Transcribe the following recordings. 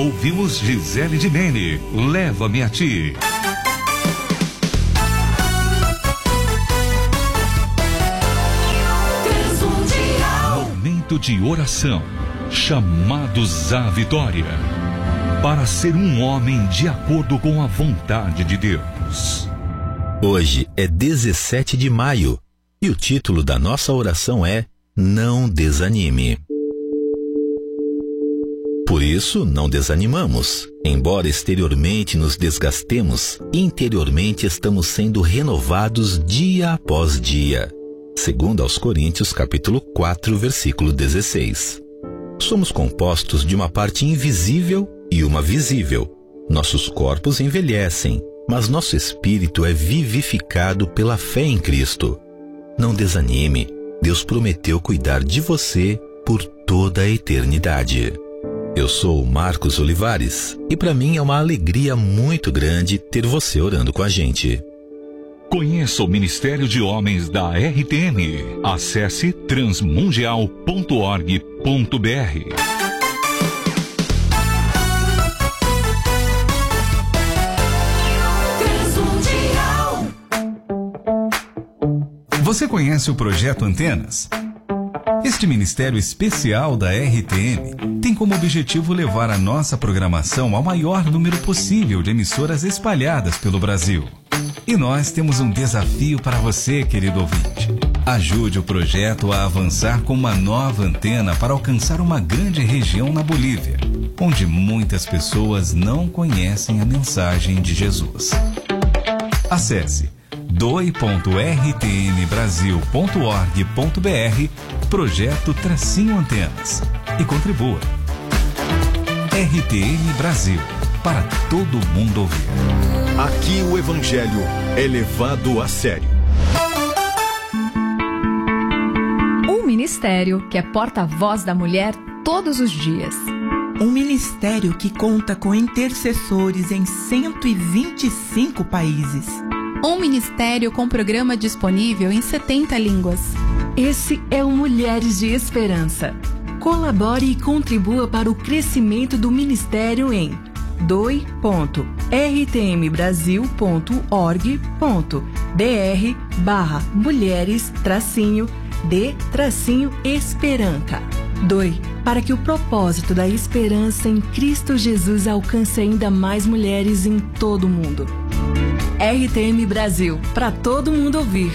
ouvimos Gisele Dimene, Leva-me a Ti. Momento de oração, chamados à vitória, para ser um homem de acordo com a vontade de Deus. Hoje é 17 de maio e o título da nossa oração é Não Desanime. Por isso, não desanimamos. Embora exteriormente nos desgastemos, interiormente estamos sendo renovados dia após dia. Segundo aos Coríntios, capítulo 4, versículo 16. Somos compostos de uma parte invisível e uma visível. Nossos corpos envelhecem, mas nosso espírito é vivificado pela fé em Cristo. Não desanime. Deus prometeu cuidar de você por toda a eternidade. Eu sou o Marcos Olivares e para mim é uma alegria muito grande ter você orando com a gente. Conheça o Ministério de Homens da RTM. Acesse transmundial.org.br. Você conhece o Projeto Antenas? Este ministério especial da RTM tem como objetivo levar a nossa programação ao maior número possível de emissoras espalhadas pelo Brasil. E nós temos um desafio para você, querido ouvinte. Ajude o projeto a avançar com uma nova antena para alcançar uma grande região na Bolívia, onde muitas pessoas não conhecem a mensagem de Jesus. Acesse doi.rtmbrasil.org.br Projeto-Antenas e contribua. RTM Brasil, para todo mundo ouvir. Aqui o Evangelho é levado a sério. Um ministério que é porta-voz da mulher todos os dias. Um ministério que conta com intercessores em 125 países. Um ministério com programa disponível em 70 línguas. Esse é o Mulheres de Esperança. Colabore e contribua para o crescimento do ministério em doi.rtmbrasil.org.br/mulheres-de-esperanca. Doe para que o propósito da esperança em Cristo Jesus alcance ainda mais mulheres em todo o mundo. RTM Brasil, para todo mundo ouvir.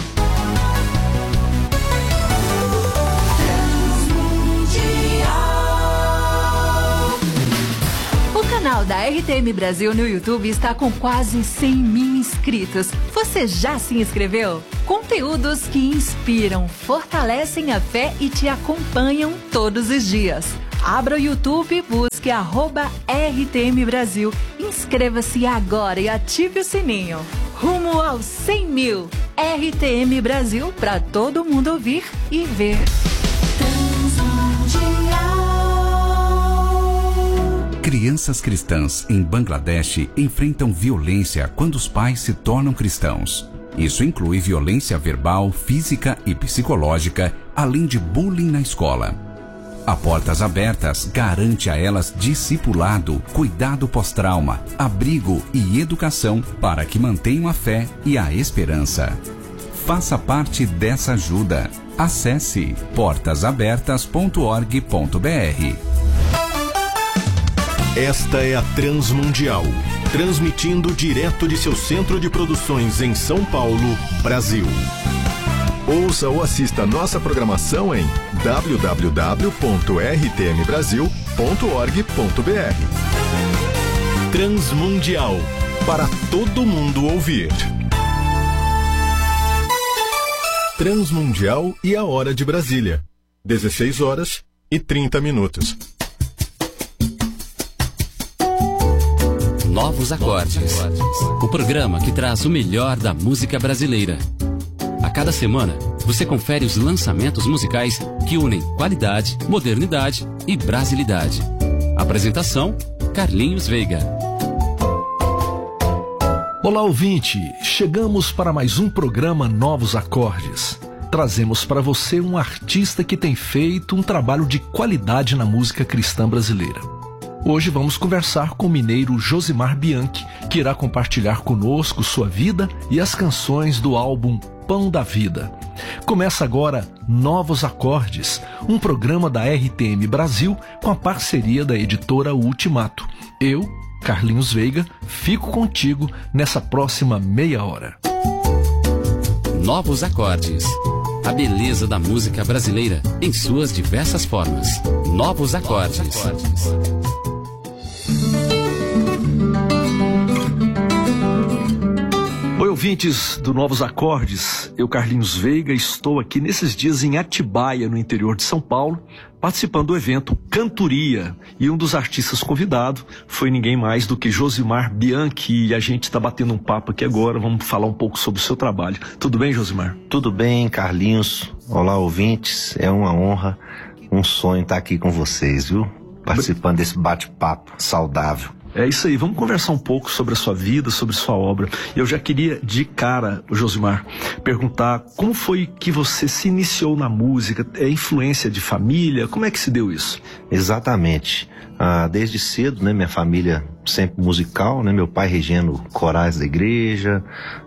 O canal da RTM Brasil no YouTube está com quase 100 mil inscritos. Você já se inscreveu? Conteúdos que inspiram, fortalecem a fé e te acompanham todos os dias. Abra o YouTube, busque @RTM Brasil. Inscreva-se agora e ative o sininho. Rumo aos 100 mil. RTM Brasil, para todo mundo ouvir e ver. Crianças cristãs em Bangladesh enfrentam violência quando os pais se tornam cristãos. Isso inclui violência verbal, física e psicológica, além de bullying na escola. A Portas Abertas garante a elas discipulado, cuidado pós-trauma, abrigo e educação para que mantenham a fé e a esperança. Faça parte dessa ajuda. Acesse portasabertas.org.br. Esta é a Transmundial, transmitindo direto de seu centro de produções em São Paulo, Brasil. Ouça ou assista nossa programação em www.rtmbrasil.org.br. Transmundial, para todo mundo ouvir. Transmundial e a hora de Brasília, 16h30. Novos Acordes, o programa que traz o melhor da música brasileira. A cada semana, você confere os lançamentos musicais que unem qualidade, modernidade e brasilidade. Apresentação, Carlinhos Veiga. Olá, ouvinte! Chegamos para mais um programa Novos Acordes. Trazemos para você um artista que tem feito um trabalho de qualidade na música cristã brasileira. Hoje vamos conversar com o mineiro Josimar Bianchi, que irá compartilhar conosco sua vida e as canções do álbum Pão da Vida. Começa agora Novos Acordes, um programa da RTM Brasil com a parceria da editora Ultimato. Eu, Carlinhos Veiga, fico contigo nessa próxima meia hora. Novos Acordes. A beleza da música brasileira em suas diversas formas. Novos Acordes. Oi, ouvintes do Novos Acordes, eu, Carlinhos Veiga, estou aqui nesses dias em Atibaia, no interior de São Paulo, participando do evento Cantoria, e um dos artistas convidados foi ninguém mais do que Josimar Bianchi, e a gente está batendo um papo aqui agora, vamos falar um pouco sobre o seu trabalho. Tudo bem, Josimar? Tudo bem, Carlinhos. Olá, ouvintes, é uma honra, um sonho estar aqui com vocês, viu? Participando desse bate-papo saudável. É isso aí, vamos conversar um pouco sobre a sua vida, sobre a sua obra. Eu já queria, de cara, Josimar, perguntar como foi que você se iniciou na música? É influência de família? Como é que se deu isso? Exatamente. Desde cedo, né, minha família sempre musical, né, meu pai regendo corais da igreja,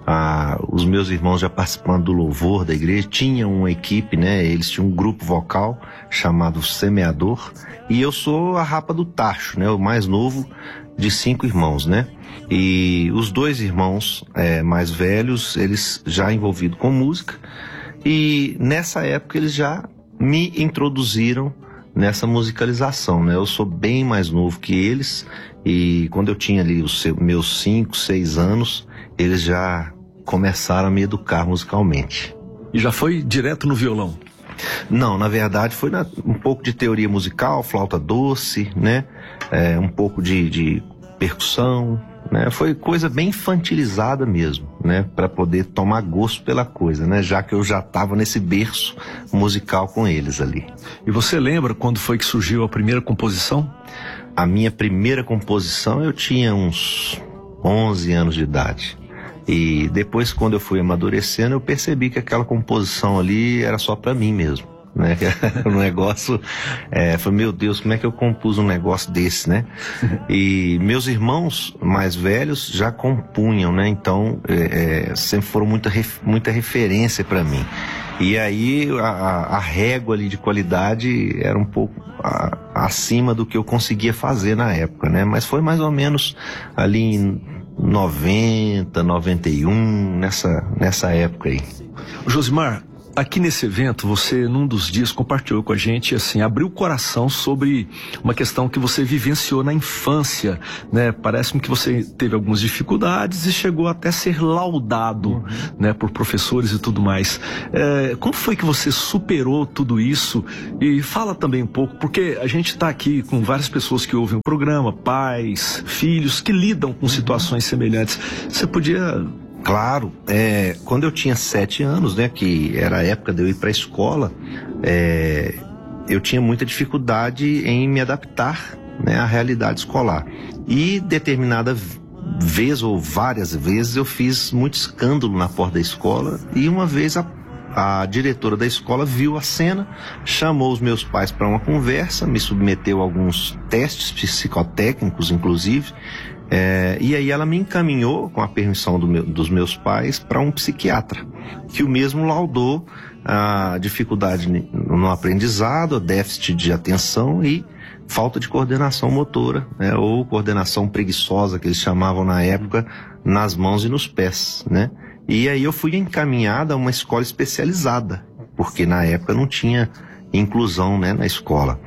os meus irmãos já participando do louvor da igreja, tinham uma equipe, né, eles tinham um grupo vocal chamado Semeador, e eu sou a rapa do tacho, né, o mais novo de 5 irmãos, né? E os 2 irmãos mais velhos, eles já envolvidos com música, e nessa época eles já me introduziram nessa musicalização, né? Eu sou bem mais novo que eles, e quando eu tinha ali os meus 5, 6 anos, eles já começaram a me educar musicalmente. E já foi direto no violão? Não, na verdade foi um pouco de teoria musical, flauta doce, né? Um pouco de percussão, né? Foi coisa bem infantilizada mesmo, né? Para poder tomar gosto pela coisa, né? Já que eu já estava nesse berço musical com eles ali. E você lembra quando foi que surgiu a primeira composição? A minha primeira composição eu tinha uns 11 anos de idade. E depois, quando eu fui amadurecendo, eu percebi que aquela composição ali era só pra mim mesmo, né? O negócio, foi, meu Deus, como é que eu compus um negócio desse, né? E meus irmãos mais velhos já compunham, né? Então, sempre foram muita referência pra mim. E aí, a régua ali de qualidade era um pouco acima do que eu conseguia fazer na época, né? Mas foi mais ou menos ali em 90, 91, nessa época aí. Josimar, aqui nesse evento, você, num dos dias, compartilhou com a gente, assim, abriu o coração sobre uma questão que você vivenciou na infância, né? Parece-me que você teve algumas dificuldades e chegou até a ser laudado, né, por professores e tudo mais. Como foi que você superou tudo isso? E fala também um pouco, porque a gente está aqui com várias pessoas que ouvem o programa, pais, filhos, que lidam com situações semelhantes. Você podia... Claro, quando eu tinha 7 anos, né, que era a época de eu ir para a escola, eu tinha muita dificuldade em me adaptar, né, à realidade escolar. E determinada vez ou várias vezes eu fiz muito escândalo na porta da escola, e uma vez a diretora da escola viu a cena, chamou os meus pais para uma conversa, me submeteu a alguns testes psicotécnicos, inclusive, e aí ela me encaminhou, com a permissão dos meus pais, para um psiquiatra, que o mesmo laudou a dificuldade no aprendizado, déficit de atenção e falta de coordenação motora, né, ou coordenação preguiçosa, que eles chamavam na época, nas mãos e nos pés, né? E aí eu fui encaminhada a uma escola especializada, porque na época não tinha inclusão, né, na escola.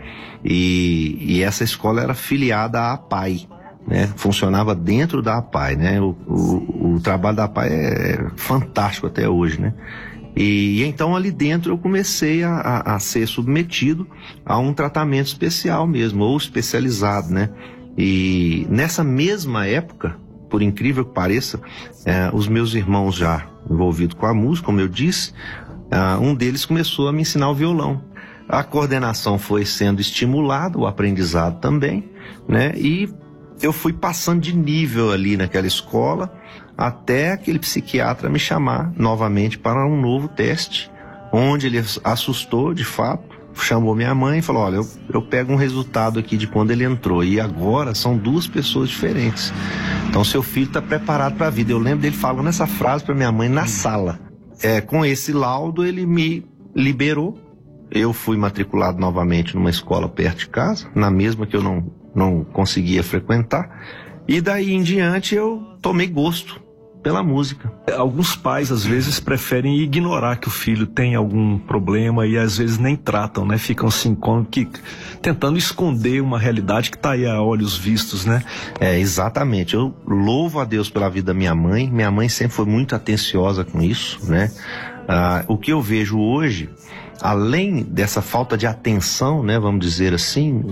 E essa escola era filiada à APAI, né? Funcionava dentro da APAI, né? O trabalho da APAI é fantástico até hoje, né? E então ali dentro eu comecei a ser submetido a um tratamento especial mesmo, ou especializado, né? E nessa mesma época, por incrível que pareça, os meus irmãos já envolvidos com a música, como eu disse, um deles começou a me ensinar o violão. A coordenação foi sendo estimulada, o aprendizado também, né? E eu fui passando de nível ali naquela escola, até aquele psiquiatra me chamar novamente para um novo teste, onde ele assustou de fato, chamou minha mãe e falou: olha, eu pego um resultado aqui de quando ele entrou, e agora são 2 pessoas diferentes. Então seu filho está preparado para a vida. Eu lembro dele falando essa frase para minha mãe na sala. Com esse laudo ele me liberou. Eu fui matriculado novamente numa escola perto de casa, na mesma que eu não conseguia frequentar. E daí em diante eu tomei gosto pela música. Alguns pais às vezes preferem ignorar que o filho tem algum problema e às vezes nem tratam, né? Ficam assim como que tentando esconder uma realidade que está aí a olhos vistos, né? Exatamente. Eu louvo a Deus pela vida da minha mãe. Minha mãe sempre foi muito atenciosa com isso, né? O que eu vejo hoje, além dessa falta de atenção, né, vamos dizer assim,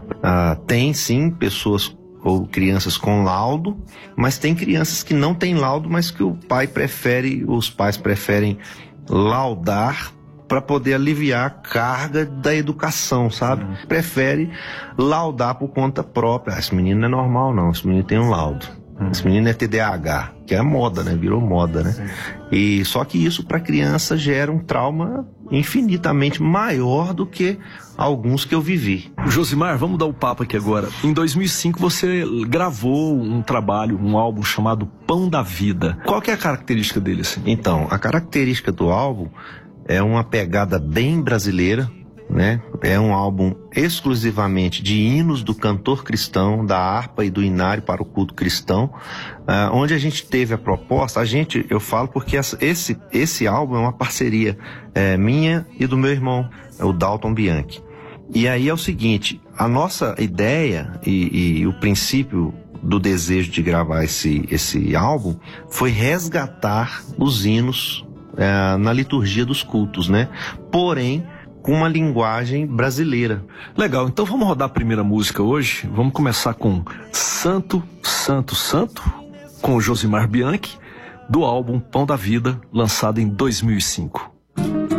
tem sim pessoas ou crianças com laudo, mas tem crianças que não têm laudo, mas que os pais preferem laudar para poder aliviar a carga da educação, sabe? Prefere laudar por conta própria. Esse menino não é normal não, esse menino tem um laudo. Esse menino é TDAH, que é moda, né? Virou moda, né? E só que isso para criança gera um trauma infinitamente maior do que alguns que eu vivi. Josimar, vamos dar o papo aqui agora. Em 2005 você gravou um trabalho, um álbum chamado Pão da Vida. Qual que é a característica dele, assim? Então, a característica do álbum é uma pegada bem brasileira, né? É um álbum exclusivamente de hinos do cantor cristão, da harpa e do inário para o culto cristão, onde a gente teve a proposta. Eu falo porque esse álbum é uma parceria minha e do meu irmão, o Dalton Bianchi. E aí é o seguinte, a nossa ideia e o princípio do desejo de gravar esse álbum foi resgatar os hinos na liturgia dos cultos, né? Porém, com uma linguagem brasileira. Legal, então vamos rodar a primeira música hoje. Vamos começar com Santo, Santo, Santo, com o Josimar Bianchi, do álbum Pão da Vida, lançado em 2005.